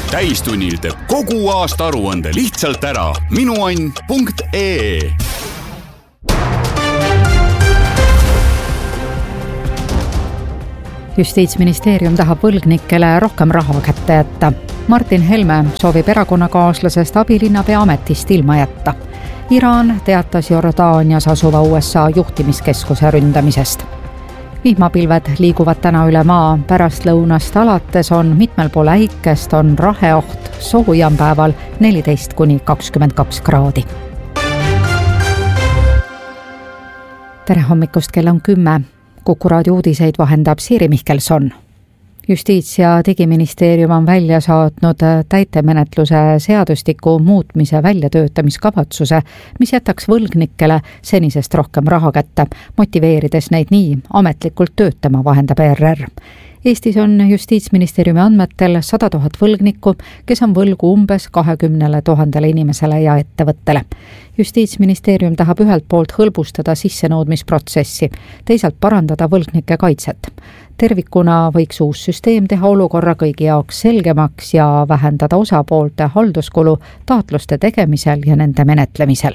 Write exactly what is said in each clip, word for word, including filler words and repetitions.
täistunnil teeb kogu aasta aruande lihtsalt ära. minuann punkt ee. Justiitsministeerium tahab võlgnikele rohkem raha kätte jätta. Martin Helme soovib erakonnakaaslasest abilinnapea ametist ilma jätta. Iraan teatas Jordaanias asuva U S A juhtimiskeskuse ründamisest. Vihmapilved liiguvad täna üle maa. Pärast lõunast alates on mitmel pool äikest, on raheoht, soojam päeval neliteist kuni kakskümmend kaks kraadi. Tere hommikust, kell on kümme. Kuku raadio uudiseid vahendab Siiri Mihkelson. Justiits- ja digiministeerium on välja saatnud täitemenetluse seadustiku muutmise väljatöötamiskavatsuse, mis jätaks võlgnikele senisest rohkem raha kätte, motiveerides neid nii ametlikult töötama, vahendab E R R. Eestis on Justiitsministeeriumi andmetel sada tuhat võlgnikku, kes on võlgu umbes kahekümnele tuhandele inimesele ja ettevõttele. Justiitsministeerium tahab ühelt poolt hõlbustada sissenõudmisprotsessi, teisalt parandada võlgnike kaitset. Tervikuna võiks uus süsteem teha olukorra kõigi jaoks selgemaks ja vähendada osapoolte halduskulu taotluste tegemisel ja nende menetlemisel.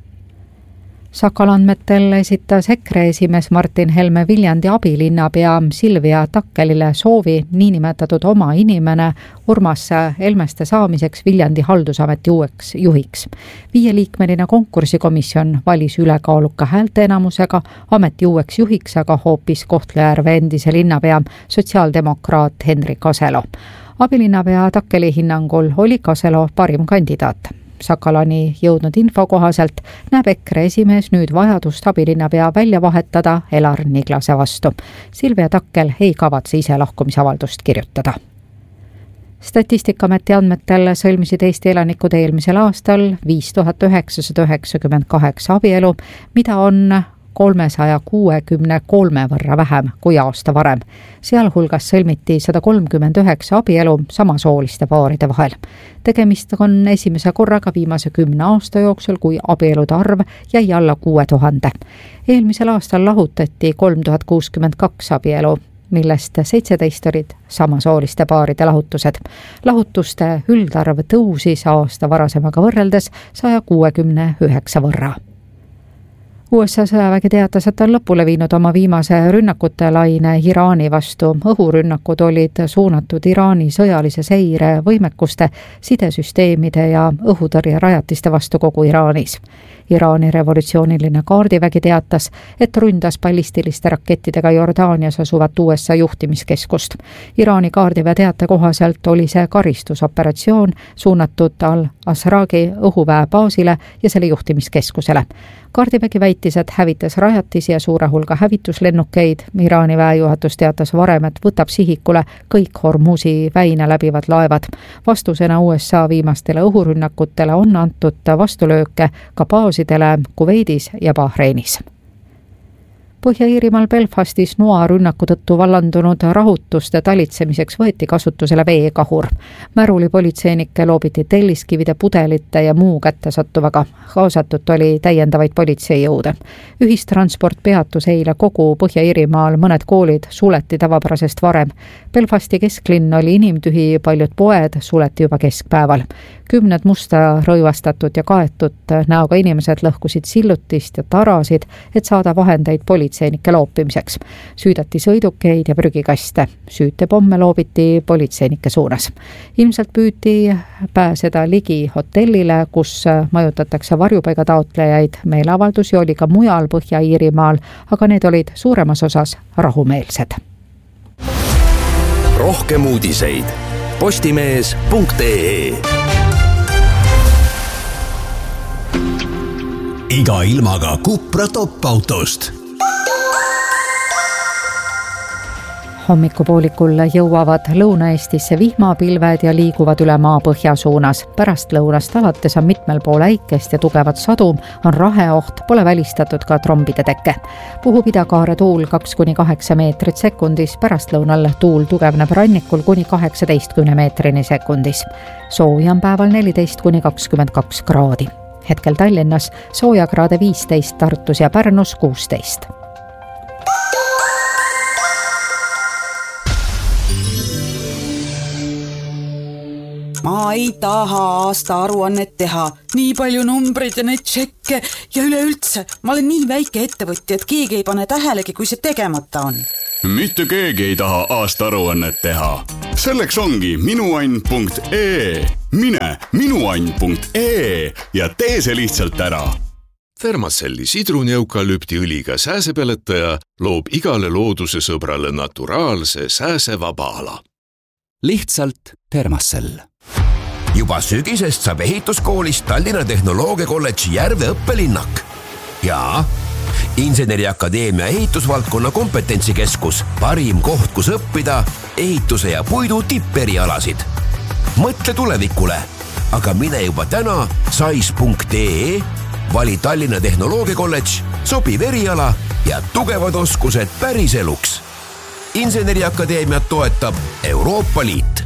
Sakala andmetel esitas EKRE esimees Martin Helme Viljandi abilinnapea Silvia Takkelile soovi niinimetatud oma inimene Urmas Helmeste saamiseks Viljandi haldusameti uueks juhiks. Viieliikmeline konkursikomisjon valis ülekaaluka häälteenamusega ameti uueks juhiks, aga hoopis Kohtla-Järve endise linnapea sotsiaaldemokraat Henrik Kaselo. Abilinnapea Takkeli hinnangul oli Kaselo parim kandidaat. Sakalani jõudnud info kohaselt näeb EKRE esimees nüüd vajadust abilinnapea välja vahetada Elar Niglase vastu. Silvia Takkel ei kavatse ise lahkumisavaldust kirjutada. Statistikaameti andmetel sõlmisid Eesti elanikud eelmisel aastal viis tuhat üheksasada üheksakümmend kaheksa abielu, mida on kolmesaja kuuekümne kolme võrra vähem kui aasta varem. Sealhulgas sõlmiti sada kolmkümmend üheksa abielu samasooliste paaride vahel. Tegemist on esimese korraga viimase kümne aasta jooksul, kui abielude arv jäi alla kuue tuhande. Eelmisel aastal lahutati kolm tuhat kuuskümmend kaks abielu, millest seitseteist olid samasooliste paaride lahutused. Lahutuste üldarv tõusis aasta varasemaga võrreldes saja kuuekümne üheksa võrra. U S A sõjavägi teatas, et on lõpule viinud oma viimase rünnakute laine Iraani vastu. Õhurünnakud olid suunatud Iraani sõjalise seire võimekuste, sidesüsteemide ja õhutõrjerajatiste vastu kogu Iraanis. Iraani revolutsiooniline kaardivägi teatas, et ründas ballistiliste rakettidega Jordaanias asuvat U S A juhtimiskeskust. Iraani kaardiväe teate kohaselt oli see karistusoperatsioon suunatud Al-Asragi õhuväe baasile ja selle juhtimiskeskusele. Kaardivägi väitis, et hävitas rajatisi ja suure hulga hävituslennukeid. Iraani väejuhatus teatas varem, et võtab sihikule kõik Hormuzi väina läbivad laevad. Vastusena U S A viimastele õhurünnakutele on antud vastulööke ka baasidele Kuveidis ja Bahreinis. Põhja-Iirimaal Belfastis noa rünnaku tõttu vallandunud rahutuste talitsemiseks võeti kasutusele veekahur. Märuli politseinikke loobiti telliskivide, pudelite ja muu kättesattuvaga. Kaasatud oli täiendavaid politseijõude. Ühistransport peatus eile kogu Põhja-Iirimaal, mõned koolid suleti tavapärasest varem. Belfasti kesklinn oli inimtühi, paljud poed suleti juba keskpäeval. Kümned musta rõivastatud ja kaetud näoga inimesed lõhkusid sillutist ja tarasid, et saada vahendeid politseinike loopimiseks. Süüdati sõidukeid ja prügikaste. Süütepomme loobiti politseinike suunas. Ilmselt püüti pääseda ligi hotellile, kus majutatakse varjupaiga taotlejaid. Meeleavaldusi oli ka mujal Põhja-Iirimaal, aga need olid suuremas osas rahumeelsed. Rohkem uudiseid postimees punkt ee. Iga ilmaga Cupra top-autost. Hommikupoolikul jõuavad Lõuna-Eestisse vihmapilved ja liiguvad üle maa põhja suunas. Pärast lõunast alates on mitmel pool äikest ja tugevat sadu, on raheoht, pole välistatud ka trombide teke. Puhub idakaare tuul kaks kuni kaheksa meetrit sekundis, pärast lõunal tuul tugevneb rannikul kuni kaheksateistkümne meetrini sekundis. Soojam päeval neliteist kuni kakskümmend kaks kraadi. Hetkel Tallinnas soojakraade viisteist, Tartus ja Pärnus kuusteist. ma ei taha aasta aruannet teha. Nii palju numbreid ja neid tšekke ja üleüldse. Ma olen nii väike ettevõtja, et keegi ei pane tähelegi, kui see tegemata on. Mitte keegi ei taha aasta aruannet teha. Selleks ongi minuann punkt ee. Mine minuann punkt ee ja tee see lihtsalt ära. Fermacelli sidruneukalüpti õliga sääsepeletaja loob igale looduse sõbrale naturaalse sääsevaba ala. Lihtsalt Fermacell. Juba sügisest saab ehituskoolist Tallinna Tehnoloogiakolledži Järve õppelinnak. Ja Inseneriakadeemia ehitusvaldkonna kompetentsikeskus, parim koht, kus õppida ehituse ja puidu tipperialasid. Mõtle tulevikule, aga mine juba täna sais punkt ee, vali Tallinna Tehnoloogiakolledž, sobiv eriala ja tugevad oskused päris eluks. Inseneriakadeemiat toetab Euroopa Liit.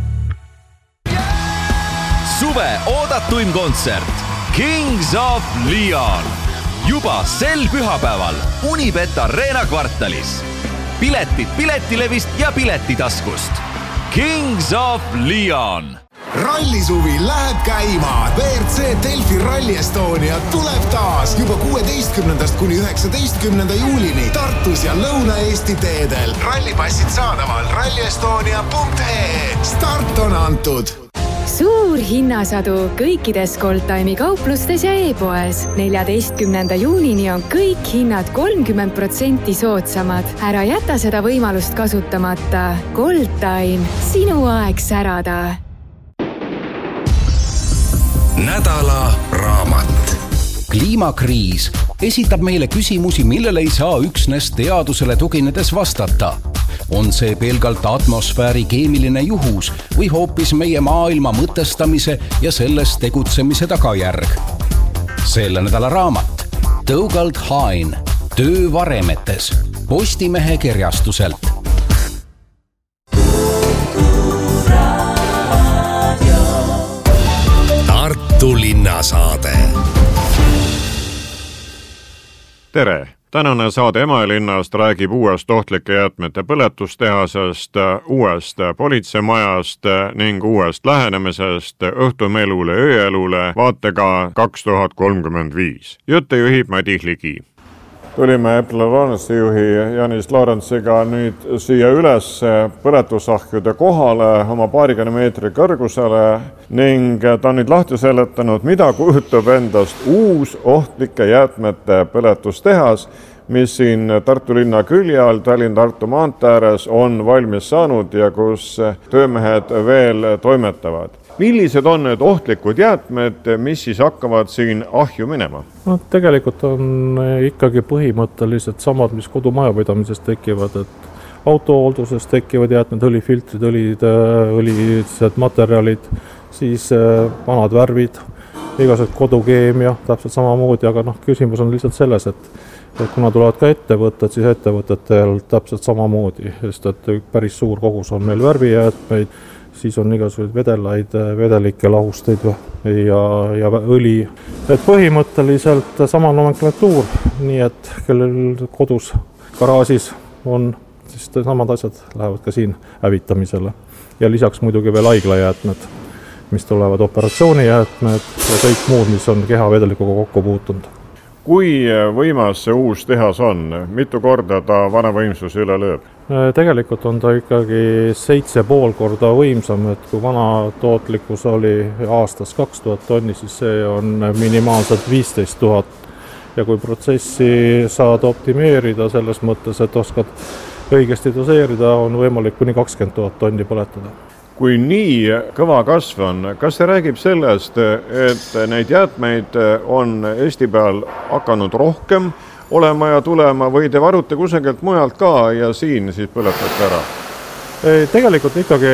Suve oodatuim kontsert Kings of Leon. Juba sel pühapäeval Unibet Arena kvartalis. Piletid Piletilevist ja Piletitaskust. Kings of Leon. Rallisuvi läheb käima. B R C Delfi Rally Estonia tuleb taas juba kuueteistkümnendast kuni üheksateistkümnenda juulini Tartus ja Lõuna-Eesti teedel. Rallipassid saadaval ralli estonia punkt ee. Start on antud. Suur hinnasadu kõikides Goldtime'i kauplustes ja e-poes. neljateistkümnenda juunini on kõik hinnad kolmkümmend protsenti soodsamad. Ära jäta seda võimalust kasutamata. Goldtime, sinu aeg särada. Nädala raamat. Kliimakriis esitab meile küsimusi, millele ei saa üksnes teadusele tuginedes vastata. On see pelgalt atmosfääri keemiline juhus või hoopis meie maailma mõtestamise ja selles tegutsemise tagajärg? Selle nädala raamat Dougald Hine, Töö varemetes, Postimehe kirjastuselt. Tartu linnasaade. Tere! Tänane saade Emajalinnast räägib uuest ohtlike jäätmete põletustehasest, uuest politseimajast ning uuest lähenemisest õhtumelule ööelule vaatega kaks tuhat kolmkümmend viis. Jutte juhib Madis Ligi. Tulime Apple Lawrence'i juhi Janis Lawrence'iga nüüd siia üles põletusahjude kohale oma paarikümne meetri kõrgusele ning ta on nüüd lahti seletanud, mida kujutab endast uus ohtlike jäätmete põletustehas, mis siin Tartu linna külje all Tallinn-Tartu maantee ääres on valmis saanud ja kus töömehed veel toimetavad. Millised on need ohtlikud jäätmed, mis siis hakkavad siin ahju minema? No, tegelikult on ikkagi põhimõtteliselt samad, mis kodumajapidamises tekivad, et autohoolduses tekivad jäätmed, õlifiltrid, õlid, õlised materjalid, siis vanad värvid, igased kodukeemia, täpselt samamoodi, aga noh, küsimus on lihtsalt selles, et et kuna tulevad ka ettevõtted, siis ettevõtetel täpselt samamoodi, sest et päris suur kogus on meil värvijäätmeid, siis on igasuguseid vedelaid, vedelikke lahusteid ja, ja õli. Et põhimõtteliselt sama nomenklatuur, nii et kellel kodus garaažis on, siis samad asjad lähevad ka siin hävitamisele. Ja lisaks muidugi veel haiglajäätmed, mis tulevad operatsioonijäätmed ja kõik muud, mis on kehavedelikuga kokku puutunud. Kui võimas see uus tehas on? Mitu korda ta vana võimsuse üle lööb? Tegelikult on ta ikkagi seitse pool korda võimsam, et kui vana tootlikkus oli aastas kaks tuhat tonni, siis see on minimaalselt viisteist tuhat. Ja kui protsessi saad optimeerida selles mõttes, et oskad õigesti doseerida, on võimalik kuni kakskümmend tuhat tonni põletada. Kui nii kõva kasv on, kas see räägib sellest, et neid jäätmeid on Eesti peal hakanud rohkem olema ja tulema või te varute kusagilt mujalt ka ja siin siis põletate ära? Tegelikult ikkagi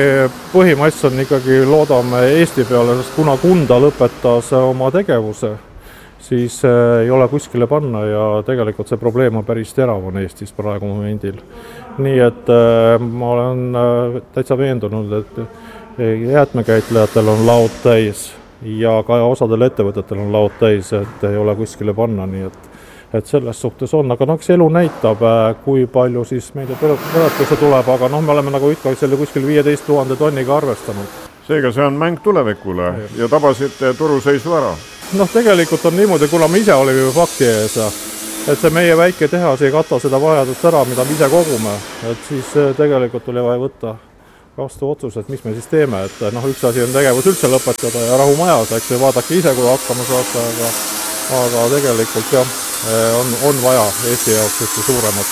põhimass on ikkagi loodame Eesti peale, sest kuna Kunda lõpetas oma tegevuse, siis ei ole kuskile panna ja tegelikult see probleem on päris terav on Eestis praegu momendil. Nii et ma olen täitsa veendunud, et jäätmekäitlejatel on laud täis ja ka osadel ettevõtetel on laud täis, et ei ole kuskile panna, nii et, et selles suhtes on. Aga noh, see elu näitab, kui palju siis meile põletuse tuleb, aga noh, me oleme nagu ikka selle kuskil viieteist tuhande tonniga arvestanud. Seega see on mäng tulevikule ja tabasite turuseisu ära. Noh, tegelikult on niimoodi, kuna me ise olime ju fakti ees, et see meie väike tehas ei kata seda vajadust ära, mida me ise kogume. Et siis tegelikult oli vaja võtta vastu otsus, et mis me siis teeme. Et noh, üks asi on tegevus üldse lõpetada ja rahu majas, eks me vaadake ise, kui hakkama saata, aga, aga tegelikult jah, on, on vaja Eesti jaoks ühte suuremat.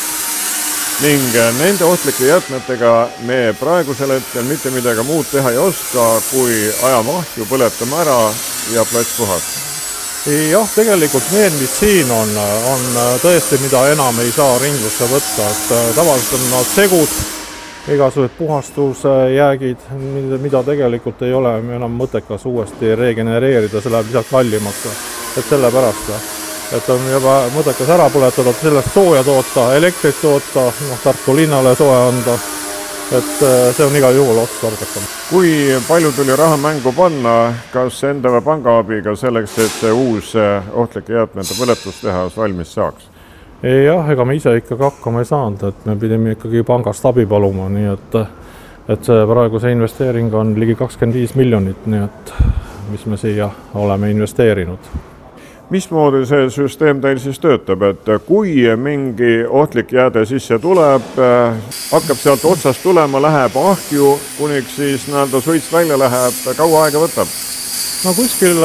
Ning nende ohtlike jäätmetega me praegusel hetkel mitte midagi muud teha ei oska, kui ajamahju põletame ära ja plats puhas. Jah, tegelikult need, mis siin on, on tõesti, mida enam ei saa ringlusse võtta. Et tavaliselt on nad segud, igasugused puhastusjäägid, mida tegelikult ei ole enam mõttekas uuesti regenereerida, see läheb lisaks kallimaks. Et selle pärast, et on juba mõttekas ära põletada, sellest sooja toota, elektrit toota, noh, Tartu linnale sooja anda. Et see on igal juhul otstarbekam. Kui palju tuli raha mängu panna, kas enda või panga abiga selleks, et see uus ohtlike jäätmete põletustehas valmis saaks? Jah, ega me ise ikkagi hakkama ei saanud, et me pidime ikkagi pangast abi paluma, nii et, et see praegu see investeering on ligi kakskümmend viis miljonit, nii et mis me siia oleme investeerinud. Mismoodi see süsteem teil siis töötab, et kui mingi ohtlik jääde sisse tuleb, hakkab sealt otsast tulema, läheb ahju, kuniks siis näelda suits välja läheb, kaua aega võtab? No kuskil,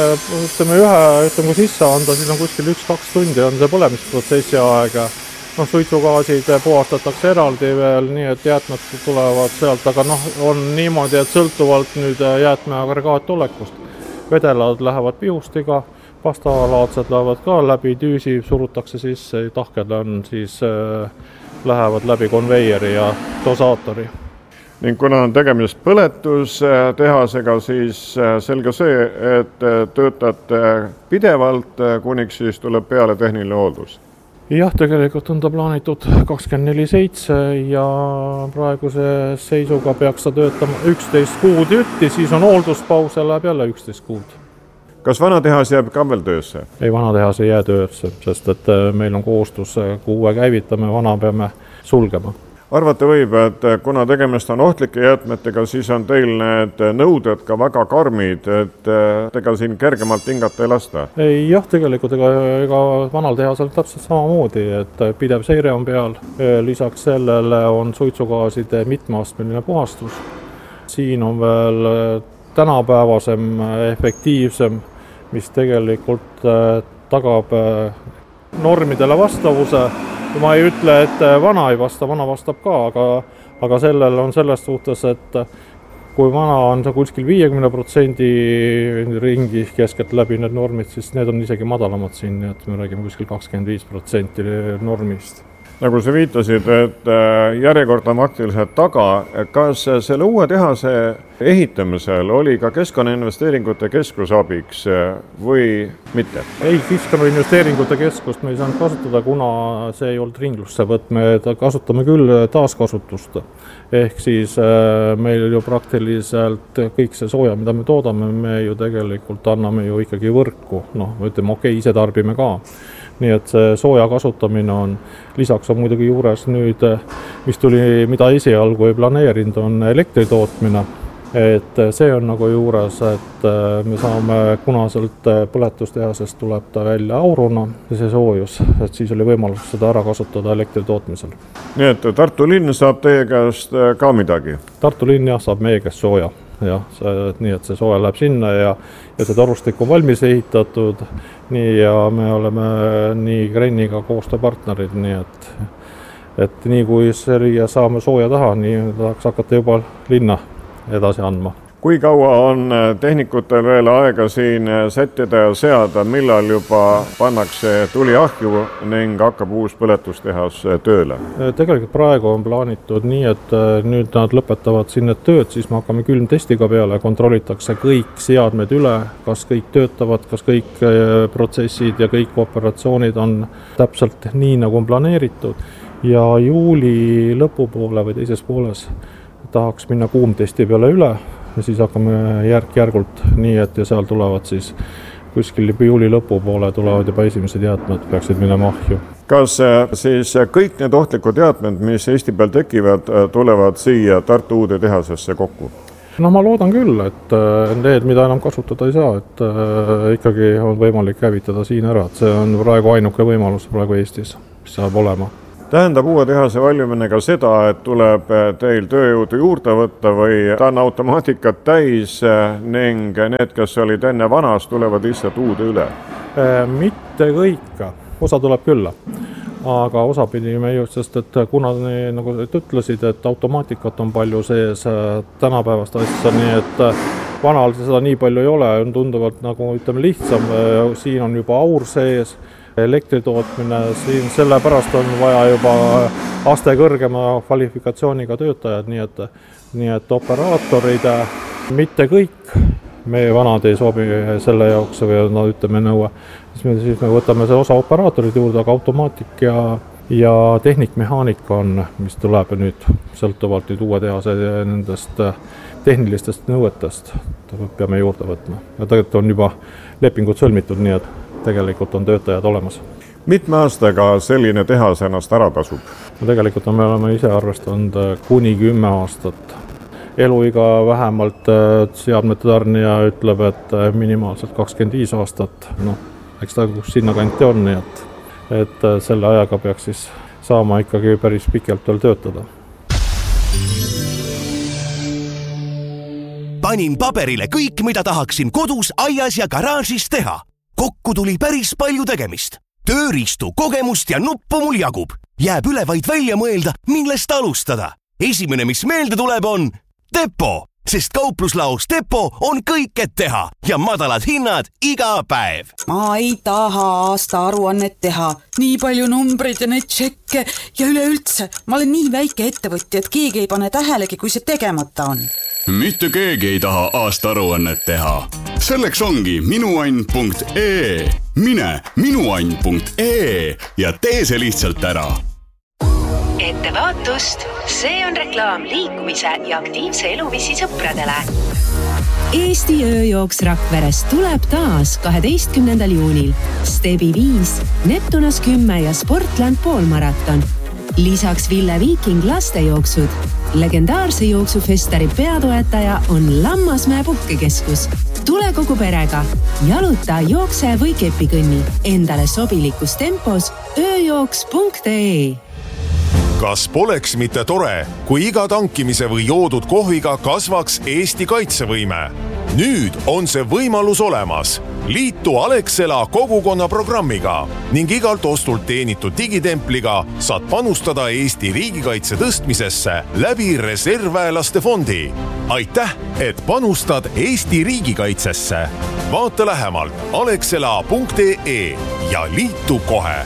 ütleme ühe, ütleme kui sisse anda, siis on kuskil üks-kaks tundi on see põlemisprotsessi aega. No suitsugaasid puhastatakse eraldi veel, nii et jäätmed tulevad sealt, aga noh, on niimoodi, et sõltuvalt nüüd jäätmeagregaat olekust. Vedelad lähevad pihustiga, pastalaadsed lähevad ka läbi tüüsi, surutakse sisse, tahked on siis äh, lähevad läbi konveieri ja dosaatori. Ning kuna on tegemist põletustehasega, siis selge see, et töötate pidevalt, kuniks siis tuleb peale tehniline hooldus. Jah, tegelikult on ta plaanitud kakskümmend neli seitse ja praeguse seisuga peaks ta töötama üksteist kuud jutti, siis on hoolduspaus ja läheb jälle üksteist kuud. Kas vana tehas jääb ka veel töösse? Ei, vana tehas ei jää töösse, sest et meil on kohustus, kui uue käivitame, vana peame sulgema. Arvata võib, et kuna tegemist on ohtlike jäätmetega, siis on teil need nõuded ka väga karmid, et ega siin kergemalt hingata ei lasta? Ei, jah, tegelikult ega, ega vanal tehasel täpselt samamoodi, et pidev seire on peal. Lisaks sellele on suitsugaaside mitmeastmeline puhastus. Siin on veel tänapäevasem, efektiivsem, mis tegelikult tagab normidele vastavuse. Ma ei ütle, et vana ei vasta, vana vastab ka, aga, aga sellel on selles suhtes, et kui vana on see kuskil viiekümne protsendi ringi keskelt läbi need normid, siis need on isegi madalamad siin, et me räägime kuskil kakskümmend viis protsenti normist. Nagu sa viitasid, et järjekord on aktiliselt taga, kas selle uue tehase ehitamisel oli ka Keskkonnainvesteeringute Keskus abiks või mitte? Ei, Keskkonnainvesteeringute Keskust me ei saanud kasutada, kuna see ei olnud ringlusse võtt. Me kasutame küll taaskasutust. Ehk siis meil ju praktiliselt kõik see sooja, mida me toodame, me ju tegelikult anname ju ikkagi võrku. Noh, ütleme, okei, ise tarbime ka. Nii et see sooja kasutamine on, lisaks on muidugi juures nüüd, mis tuli, mida esialgu ei planeerinud, on elektri tootmine. Et see on nagu juures, et me saame kunaselt põletustehasest tuleb ta välja auruna ja see soojus, et siis oli võimalus seda ära kasutada elektri tootmisel. Nii et Tartu linn saab teie käest ka midagi? Tartu linn jah, saab meie käest sooja. Jah, see, nii et see sooja läheb sinna ja, ja see torustik on valmis ehitatud nii ja me oleme nii Grenniga koostööpartnerid, nii et, et nii kui selle saame sooja taha, nii tahaks hakata juba linna edasi andma. Kui kaua on tehnikutel veel aega siin sättida ja seada, millal juba pannakse tuli ahju ning hakkab uus põletustehas tööle? Tegelikult praegu on plaanitud nii, et nüüd nad lõpetavad siin need tööd, siis me hakkame külmtestiga peale, kontrollitakse kõik seadmed üle, kas kõik töötavad, kas kõik protsessid ja kõik operatsioonid on täpselt nii, nagu on planeeritud ja juuli lõpupoole või teises pooles tahaks minna kuumtesti peale üle ja siis hakkame järk-järgult nii, et ja seal tulevad siis kuskil juuli lõpu poole tulevad juba esimesed jäätmed, peaksid minema ahju. Kas siis kõik need ohtlikud jäätmed, mis Eesti peal tekivad, tulevad siia Tartu uude tehasesse kokku? No ma loodan küll, et need, mida enam kasutada ei saa, et ikkagi on võimalik käivitada siin ära, et see on praegu ainuke võimalus praegu Eestis, mis saab olema. Tähendab uue tehase valmimine ka seda, et tuleb teil tööjõudu juurde võtta või ta on automaatikat täis ning need, kes olid enne vanas, tulevad lihtsalt uude üle? Mitte kõik, osa tuleb külla. Aga osa pidime just, sest et kuna nagu ütlesid, et automaatikat on palju sees tänapäevast asja, nii et vanal seda nii palju ei ole, on tunduvalt nagu ütleme lihtsam, siin on juba aur sees, elektritootmine, siin sellepärast on vaja juba aste kõrgema kvalifikatsiooniga töötajad, nii et, nii et operaatorid, mitte kõik meie vanad ei sobi selle jaoks või no ütleme nõue, siis me, siis me võtame see osa operaatorid juurde, aga automaatik ja, ja tehnikmehaanik on, mis tuleb nüüd sõltuvalt nüüd uue tehase nendest tehnilistest nõuetest, peame juurde võtma. Ja tegelikult on juba lepingud sõlmitud, nii et tegelikult on töötajad olemas. Mitme aastaga selline tehas ennast ära tasub? No tegelikult on, me oleme ise arvestanud kuni kümme aastat. Eluiga vähemalt seadmete tarnija ütleb, et minimaalselt kakskümmend viis aastat. No, eks ta sinna kanti on, nii et, et selle ajaga peaks siis saama ikkagi päris pikalt veel töötada. Panin paberile kõik, mida tahaksin kodus, aias ja garaažis teha. Kokku tuli päris palju tegemist. Tööriistu, kogemust ja nuppu mul jagub. Jääb üle vaid välja mõelda, millest alustada. Esimene, mis meelde tuleb, on Depo, sest kaupluslaos Depo on kõik, et teha ja madalad hinnad iga päev. Ma ei taha aasta aruannet teha. Nii palju numbreid ja neid tšekke ja üleüldse. Ma olen nii väike ettevõtja, et keegi ei pane tähelegi, kui see tegemata on. Mitte keegi ei taha aasta aruannet teha. Selleks ongi minuann punkt ee. Mine minuann punkt ee ja tee see lihtsalt ära. Ettevaatust, see on reklaam liikumise ja aktiivse eluviisi sõpradele. Eesti ööjooks Rakveres tuleb taas kaheteistkümnendal juunil. Stebi viis, Neptunas kümme ja Sportland poolmaraton. Lisaks Ville Viiking lastejooksud. Legendaarse jooksufestari peatoetaja on Lammasmäe puhkekeskus. Tule kogu perega. Jaluta, jookse või kepikõnni. Endale sobilikus tempos ööjooks punkt ee. Kas poleks mitte tore, kui iga tankimise või joodud kohviga kasvaks Eesti kaitsevõime? Nüüd on see võimalus olemas. Liitu Alexela kogukonna programmiga ning igalt ostult teenitud digitempliga saad panustada Eesti riigikaitse tõstmisesse läbi reservväelaste fondi. Aitäh, et panustad Eesti riigikaitsesse. Vaata lähemalt alexela punkt ee ja liitu kohe.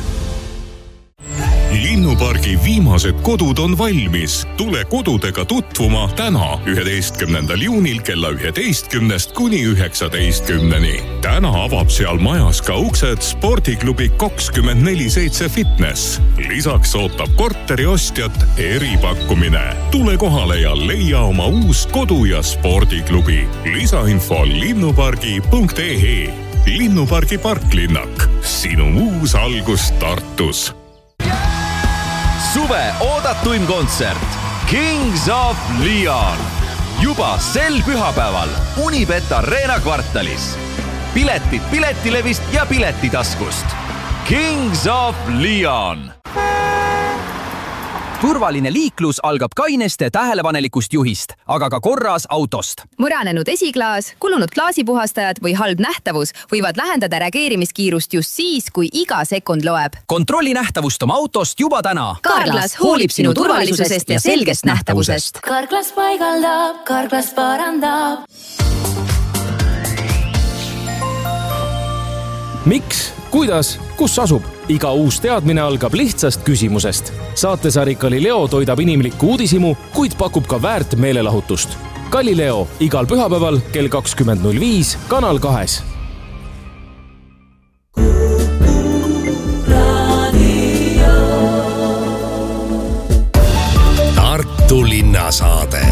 Linnupargi viimased kodud on valmis. Tule kodudega tutvuma täna üheteistkümnendal juunil kella üheteistkümnest kuni üheksateistkümneni. Täna avab seal majas ka uksed spordiklubi kakskümmend neli seitse fitness. Lisaks ootab korteri ostjat eripakkumine. Tule kohale ja leia oma uus kodu ja spordiklubi. Lisainfo linnupargi punkt ee. Linnupargi parklinnak. Sinu uus algus Tartus. Suve oodatuim kontsert Kings of Leon. Juba sel pühapäeval Unibet Arena kvartalis. Piletid Piletilevist ja Piletitaskust. Kings of Leon. Turvaline liiklus algab kaineste tähelepanelikust juhist, aga ka korras autost. Muranenud esiklaas, kulunud klaasipuhastajad või halb nähtavus võivad lähendada reageerimiskiirust just siis, kui iga sekund loeb. Kontrolli nähtavust oma autost juba täna. Carglass hoolib sinu turvalisusest ja selgest nähtavusest. Carglass paigaldab, Carglass parandab. Miks? Kuidas? Kus asub? Iga uus teadmine algab lihtsast küsimusest. Saatesari Galileo toidab inimlikku uudisimu, kuid pakub ka väärt meelelahutust. Galileo igal pühapäeval kell kakskümmend null viis Kanal kahes. Tartu linnasaade.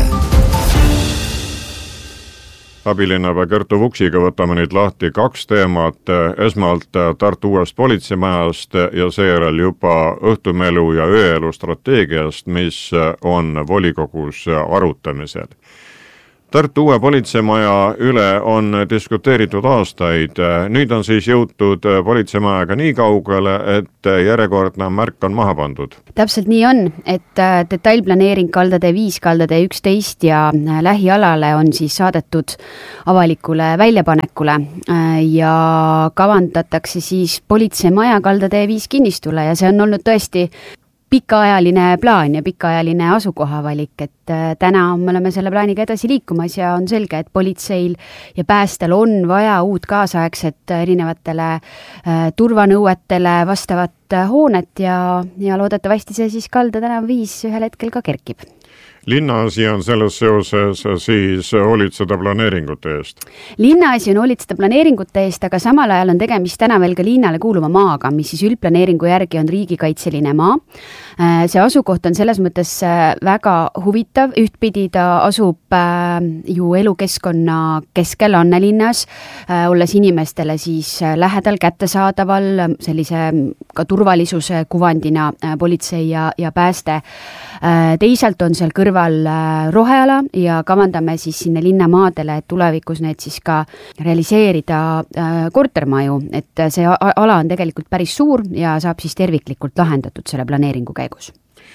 Abilinnapea Kertu Vuksiga võtame nüüd lahti kaks teemat. Esmalt Tartu uuest politseimajast ja seejärel juba õhtumelu ja ööelu strateegiast, mis on volikogus arutamisel. Tartu uue politseimaja üle on diskuteeritud aastaid. Nüüd on siis jõutud politseimajaga nii kaugele, et järjekordne märk on maha pandud. Täpselt nii on, et detailplaneering kaldade viis, kaldade üksteist ja lähialale on siis saadetud avalikule väljapanekule ja kavandatakse siis politseimaja kaldade viis kinnistule ja see on olnud tõesti pikaajaline plaan ja pikaajaline asukohavalik, et täna me oleme selle plaaniga edasi liikumas ja on selge, et politseil ja päästel on vaja uut kaasaegset erinevatele turvanõuetele vastavat hoonet ja, ja loodetavasti see siis Kalda tänav viis ühel hetkel ka kerkib. Linnaasi on selles seoses siis hoolitseda planeeringute eest? Linnaasi on hoolitseda planeeringute eest, aga samal ajal on tegemist täna veel ka linnale kuuluva maaga, mis siis üldplaneeringu järgi on riigikaitseline maa. See asukoht on selles mõttes väga huvitav, ühtpidi ta asub ju elukeskkonna keskel Annelinnas, olles inimestele siis lähedal kättesaadaval sellise ka turvalisuse kuvandina politsei ja, ja pääste. Teisalt on seal kõrval roheala ja kavandame siis sinna linnamaadele, et tulevikus need siis ka realiseerida kortermaju, et see ala on tegelikult päris suur ja saab siis terviklikult lahendatud selle planeeringu käigus.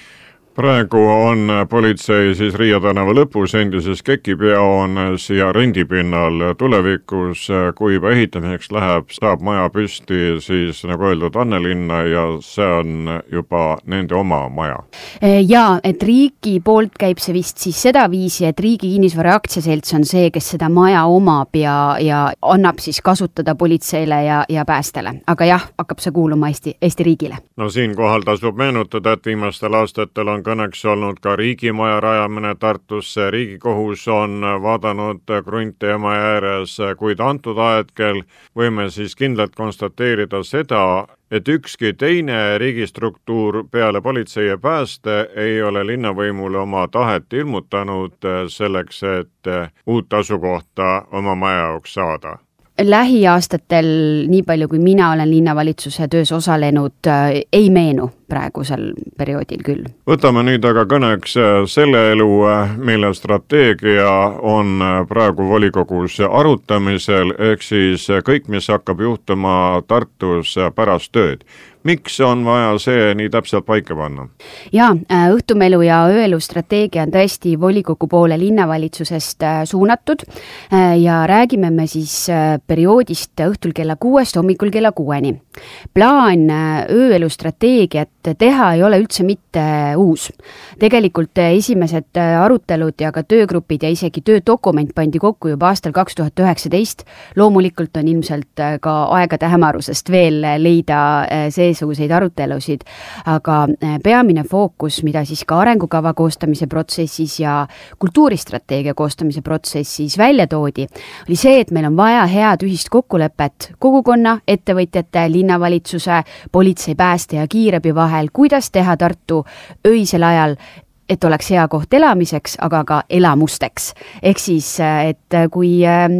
Praegu on politsei siis Riia tänava lõpus endises kekipeahoones ja rendipinnal. Tulevikus, kui juba ehitamiseks läheb, saab maja püsti siis nagu öeldud Annelinna ja see on juba nende oma maja. Ja, et riigi poolt käib see vist siis seda viisi, et riigi kinnisvara aktsiaselts on see, kes seda maja omab ja, ja annab siis kasutada politseile ja, ja päästele. Aga jah, hakkab see kuuluma Eesti, Eesti riigile. No siin kohal tasub meenutada, et viimastel aastatel on kõneks olnud ka riigimaja rajamine Tartusse. Riigikohus on vaadanud Krunteemaja ääres, kuid antud ahetkel võime siis kindlalt konstateerida seda, et ükski teine riigistruktuur peale politsei ja pääste ei ole linnavõimule oma tahet ilmutanud selleks, et uut asukohta oma maja jaoks saada. Lähiaastatel, nii palju kui mina olen linnavalitsuse töös osalenud, ei meenu praegusel perioodil küll. Võtame nüüd aga kõneks selle elu, mille strateegia on praegu volikogus arutamisel, ehk siis kõik, mis hakkab juhtuma Tartus pärast tööd. Miks on vaja see nii täpselt paika panna? Ja, õhtumelu ja ööelu strateegia on tõesti volikogu poole linnavalitsusest suunatud ja räägime me siis perioodist õhtul kella kuuest hommikul kella kuueni. Plaan ööelu strateegiat teha ei ole üldse mitte uus. Tegelikult esimesed arutelud ja ka töögrupid ja isegi töödokument pandi kokku juba aastal kaks tuhat üheksateist. Loomulikult on ilmselt ka aegade hämarusest veel leida seesuguseid arutelusid, aga peamine fookus, mida siis ka arengukava koostamise protsessis ja kultuuristrateegia koostamise protsessis välja toodi, oli see, et meil on vaja head ühist kokkulepet kogukonna, ettevõtjate, linnavalitsuse, politsei, pääste ja kiirabi vahel, kuidas teha Tartu öisel ajal, et oleks hea koht elamiseks, aga ka elamusteks. Ehk siis, et kui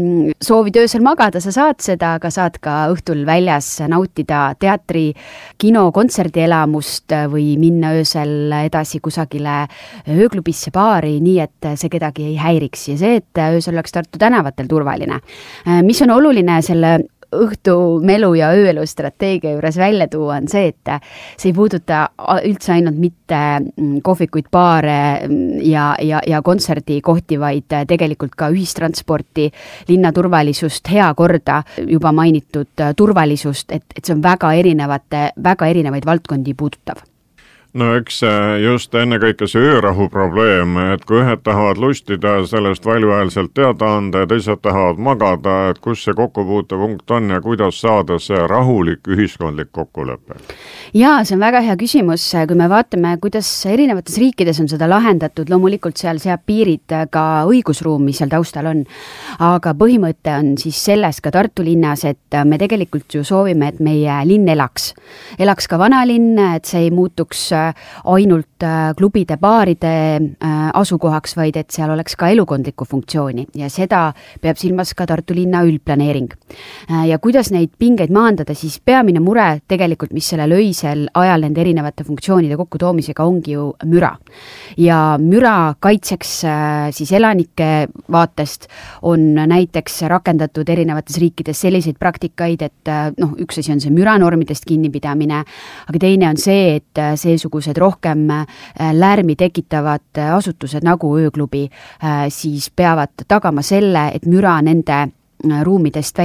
soovid öösel magada, sa saad seda, aga saad ka õhtul väljas nautida teatri, kino, kontserdi elamust või minna öösel edasi kusagile ööklubisse, baari, nii et see kedagi ei häiriks ja see, et öösel oleks Tartu tänavatel turvaline. Mis on oluline selle õhtu melu ja ööelu strateegia juures välja tuua on see, et see ei puuduta üldse ainult mitte kohvikuid, baare ja, ja, ja kontserdi kohti, vaid tegelikult ka ühistransporti, linna turvalisust, hea korda, juba mainitud turvalisust, et, et see on väga erinevate, väga erinevaid valdkondi puudutav. No eks just ennekõike see öörahu probleem, et kui ühed tahavad lustida sellest valjuhäälselt teada anda ja teised tahavad magada, et kus see kokkupuutepunkt on ja kuidas saada see rahulik ühiskondlik kokkulepe? Jaa, see on väga hea küsimus, kui me vaatame, kuidas erinevates riikides on seda lahendatud, loomulikult seal seab piirid ka õigusruum, mis seal taustal on, aga põhimõte on siis selles ka Tartu linnas, et me tegelikult ju soovime, et meie linn elaks. Elaks ka vanalinn, et see ei muutuks ainult klubide, baaride asukohaks, vaid et seal oleks ka elukondlikku funktsiooni ja seda peab silmas ka Tartu linna üldplaneering. Ja kuidas neid pingeid maandada, siis peamine mure tegelikult, mis sellel öisel ajal nende erinevate funktsioonide kokkutoomisega ongi ju müra. Ja müra kaitseks siis elanike vaatest on näiteks rakendatud erinevates riikides selliseid praktikaid, et noh, üks asi on see müranormidest kinnipidamine, aga teine on see, et seesugused rohkem lärmi tekitavad asutused nagu ööklubi siis peavad tagama selle, et müra nende ruumidest